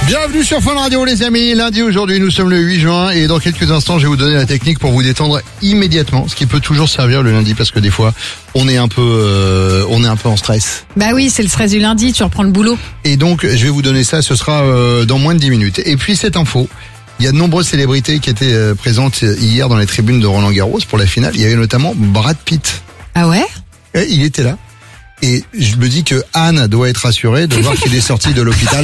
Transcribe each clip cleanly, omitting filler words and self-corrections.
Bienvenue sur Fun Radio les amis, lundi aujourd'hui nous sommes le 8 juin et dans quelques instants je vais vous donner la technique pour vous détendre immédiatement, ce qui peut toujours servir le lundi parce que des fois on est un peu en stress. Bah oui, c'est le stress du lundi, tu reprends le boulot. Et donc je vais vous donner ça, ce sera dans moins de 10 minutes. Et puis cette info, il y a de nombreuses célébrités qui étaient présentes hier dans les tribunes de Roland-Garros pour la finale, il y avait notamment Brad Pitt. Ah ouais? Il était là. Et je me dis que Anne doit être rassurée de voir qu'il est sorti de l'hôpital.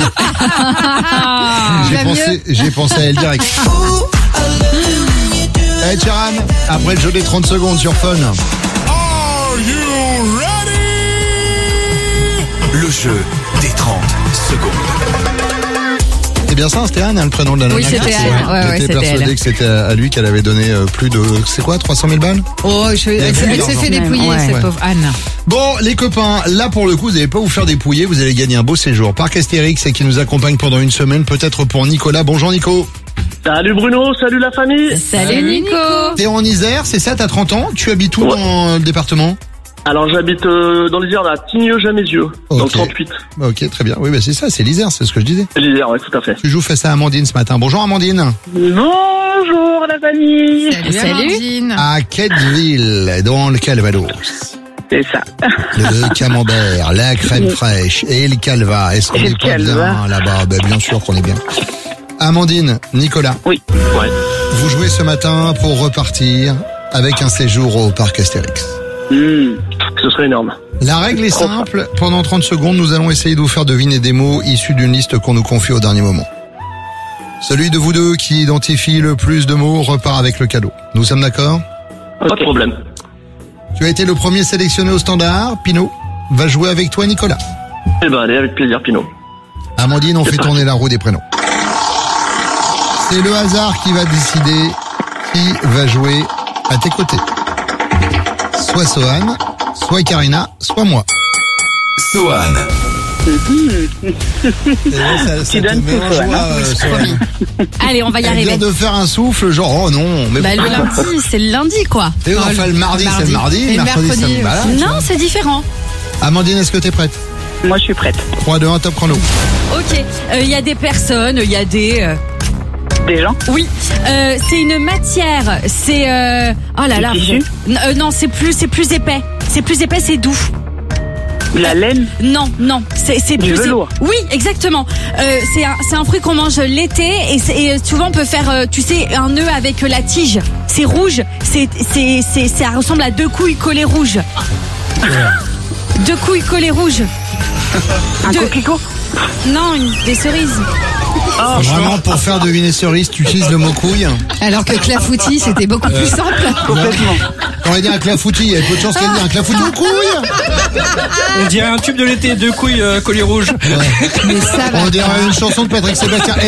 J'ai pensé à elle direct. Hey Charan, après le jeu des 30 secondes sur Fun. Are you ready? Le jeu des 30 secondes. C'est bien ça, c'était Anne, le prénom de la nana. Oui, c'était Anne. Ouais, J'étais c'était persuadé elle. que c'était à lui qu'elle avait donné plus de, c'est quoi, 300 000 balles? Oh, elle s'est fait dépouiller, Ouais. cette pauvre Anne. Bon, les copains, là pour le coup, vous n'allez pas vous faire dépouiller, vous allez gagner un beau séjour. Parc Astérix et qui nous accompagne pendant une semaine, peut-être pour Nicolas. Bonjour Nico. Salut Bruno, salut la famille. Salut Nico. T'es en Isère, c'est ça, t'as 30 ans? Tu habites où Ouais. dans le département? Alors j'habite dans l'Isère, à Tignes-Jamézieux, dans le Ok. 38. Ok, très bien. Oui, bah c'est ça, c'est l'Isère, c'est ce que je disais. L'Isère, ouais, tout à fait. Tu joues face à Amandine ce matin. Bonjour Amandine. Bonjour la famille. Salut Amandine. À Quetteville, dans le Calvados. C'est ça. Le camembert, la crème fraîche et le calva. Est-ce qu'on Et est le pas calva. bien là-bas? Ben, bien sûr qu'on est bien. Amandine, Nicolas, Oui. Ouais. vous jouez ce matin pour repartir avec un séjour au parc Astérix. Ce serait énorme. La règle est simple. Pendant 30 secondes, nous allons essayer de vous faire deviner des mots issus d'une liste qu'on nous confie au dernier moment. Celui de vous deux qui identifie le plus de mots repart avec le cadeau. Nous sommes d'accord? Pas de problème. Tu as été le premier sélectionné au standard. Pinot va jouer avec toi, Nicolas. Eh ben allez, avec plaisir Pinot. Amandine, on C'est fait parti. tourner la roue des prénoms. C'est le hasard qui va décider qui va jouer à tes côtés. Soit Sohan, soit Karina, soit moi. Sohan, Tu donnes tout, Sohan. Allez, on va y Elle vient arriver. de faire un souffle, genre oh non. Mais Bah le lundi, c'est le lundi quoi. Et enfin, le mardi, c'est le mardi, Et le mercredi, c'est le mercredi. voilà, tu vois. Non, c'est différent. Amandine, est-ce que t'es prête? Moi, je suis prête. 3, 2, 1, top chrono. Ok, il y a des personnes, il y a des... Des gens? Oui, c'est une matière, c'est... Oh là là. Des tissus? Non, c'est plus épais. C'est plus épais, c'est doux. La laine? Non, c'est Du plus... velours. Oui, exactement. C'est un fruit qu'on mange l'été et souvent on peut faire, tu sais, un nœud avec la tige. C'est rouge, ça ressemble à deux couilles collées rouges. Deux couilles collées rouges. Un Deux- coquelicot? Non, des cerises. Vraiment, pour faire deviner cerise, tu utilises le mot couille. Alors que clafoutis, c'était beaucoup plus simple. Complètement. On aurait dit un clafoutis, il y a peu de chance qu'elle dise un clafoutis aux couilles. On dirait un tube de l'été, deux couilles collées rouges. Mais ça va. On dirait une chanson de Patrick Sébastien.